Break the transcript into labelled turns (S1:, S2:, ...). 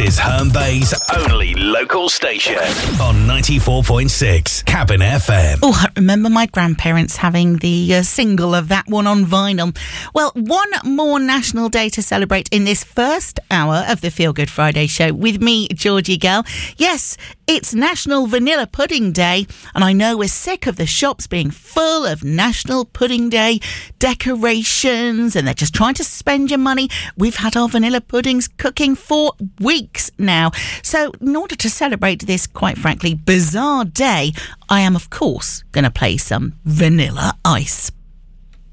S1: is Herne Bay's only local station on 94.6 Cabin FM.
S2: Oh, I remember my grandparents having the single of that one on vinyl. Well, one more national day to celebrate in this first hour of the Feel Good Friday show with me, Georgie Gale. Yes, it's National Vanilla Pudding Day, and I know we're sick of the shops being full of National Pudding Day decorations, and they're just trying to spend your money. We've had our vanilla puddings cooking for weeks now. So in order to celebrate this, quite frankly, bizarre day, I am, of course, going to play some Vanilla Ice.